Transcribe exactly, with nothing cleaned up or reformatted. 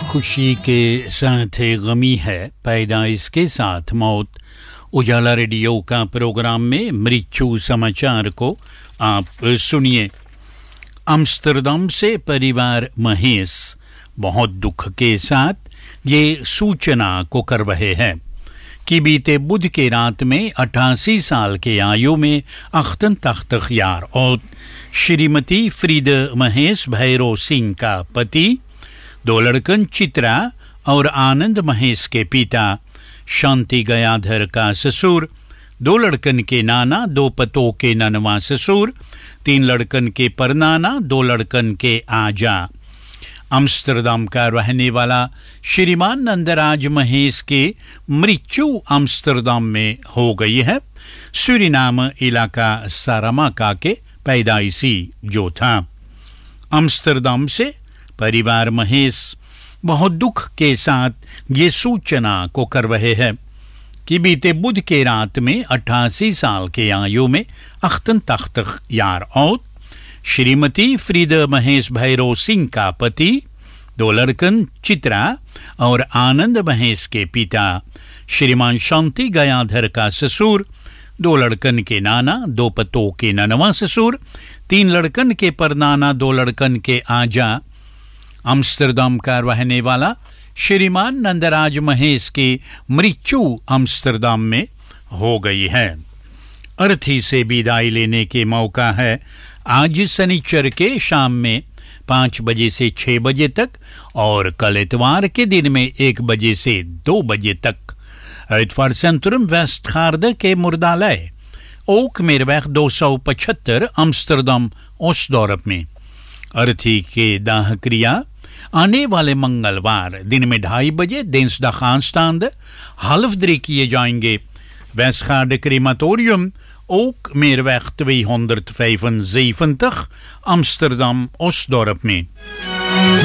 खुशी के साथ गमी है, पैदाइश के साथ मौत। उजाला रेडियो का प्रोग्राम में मृत्यु समाचार को आप सुनिए। अम्स्टरडम से परिवार महेश बहुत दुख के साथ ये सूचना को कर रहे हैं कि बीते बुध के रात में अट्ठासी साल के आयु में अख्तन तख्तखियार और श्रीमती फ्रीद महेश भैरव सिंह का पति, दो लड़कन चित्रा और आनंद महेश के पिता, शांति गयाधर का ससुर, दो लड़कन के नाना, दो पतों के ननवा ससुर, तीन लड़कन के परनाना, दो लड़कन के आजा। अम्स्टरडम का रहने वाला श्रीमान नंदराज महेश के मृत्यु अम्स्टरडम में हो गई है। सूरीनाम इलाका सारामाका के पैदाइशी जो था। अम्स्टरडम से परिवार महेश बहुत दुख के साथ ये सूचना को कर रहे हैं कि बीते बुध के रात में अट्ठासी साल के आयु में अख्तन तख्तखियार और श्रीमती फ्रीद महेश भैरव सिंह का पति, दो लड़कन चित्रा और आनंद महेश के पिता, श्रीमान शांति गयाधर का ससुर, दो लड़कन के नाना, दो पतों के ननवा ससुर, तीन लड़कन के परनाना, दो लड़कन के आजा। अम्स्टरडम का रहने वाला श्रीमान नंदराज महेश की मृत्यु अम्स्टरडम में हो गई है। अर्थी से विदाई लेने के मौका है आज शनिचर के शाम में पाँच बजे से छः बजे तक और कल इतवार के दिन में एक बजे से दो बजे तक इतवार सेंट्रम वेस्ट खार्द के मुर्दालय ओक मेरवैख दो सौ पचहत्तर अम्स्टरडम ओस्डोर्प में। अर्थी के दाह क्रिया आने वाले मंगलवार दिन में ढाई बजे दिनसदा खानस्तांद हल्फदरी किए जाएंगे। वेस्टखार्ड क्रीमाटोरियम ook Meerweg tweehonderdvijfenzeventig Amsterdam Osdorp mee.